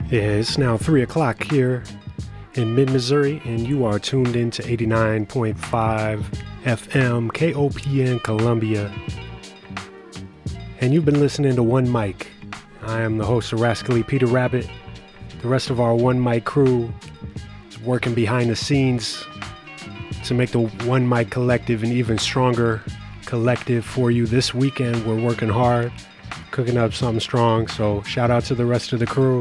Yeah, it's now 3 o'clock here in mid-Missouri, and you are tuned in to 89.5 FM KOPN Columbia. And you've been listening to One Mic. I am the host of Rascally Peter Rabbit. The rest of our One Mic crew is working behind the scenes to make the One Mic Collective an even stronger collective for you this weekend. We're working hard, cooking up something strong, so shout out to the rest of the crew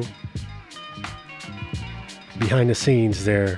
behind the scenes there.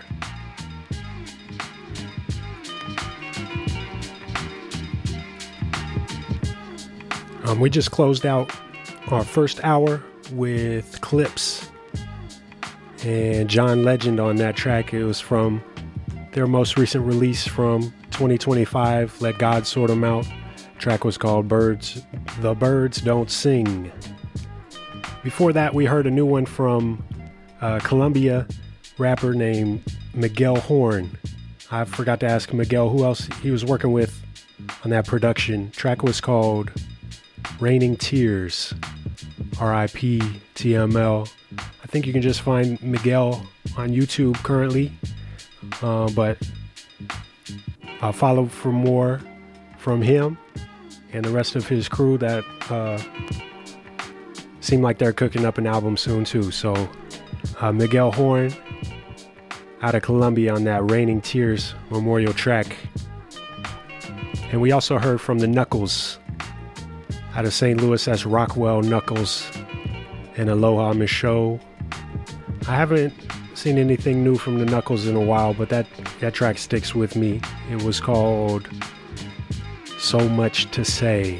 We just closed out our first hour with Clips and John Legend on that track. It was from their most recent release from 2025, Let God Sort 'Em Out. The track was called Birds. The Birds Don't Sing. Before that, we heard a new one from Columbia rapper named Miguel Horn. I forgot to ask Miguel who else he was working with on that production. Track was called Raining Tears, RIP TML. I think you can just find Miguel on YouTube currently, but I'll follow for more from him and the rest of his crew that seem like they're cooking up an album soon too. So Miguel Horn out of Columbia on that Raining Tears memorial track. And we also heard from the Knuckles out of St. Louis. That's Rockwell Knuckles and Aloha Michaud. I haven't seen anything new from the Knuckles in a while, but that track sticks with me. It was called So Much to Say.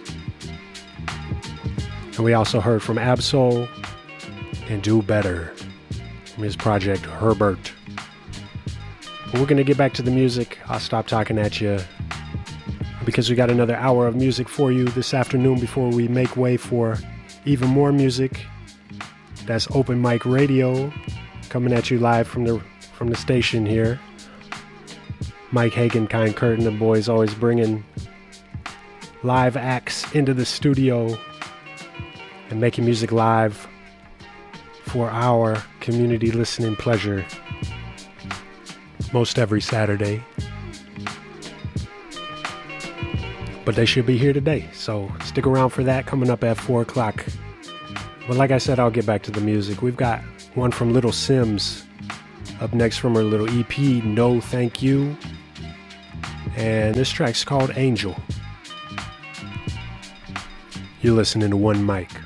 And we also heard from Ab-Soul and Do Better from his project Herbert. But we're going to get back to the music. I'll stop talking at you because we got another hour of music for you this afternoon before we make way for even more music. That's Open Mic Radio coming at you live from the station here. Mike Hagan, Kind Curtin, the boys always bringing live acts into the studio and making music live for our community listening pleasure most every Saturday. But they should be here today, so stick around for that coming up at 4 o'clock. But like I said, I'll get back to the music. We've got one from Little Sims up next from her little EP, No Thank You. And this track's called Angel. You're listening to One Mic.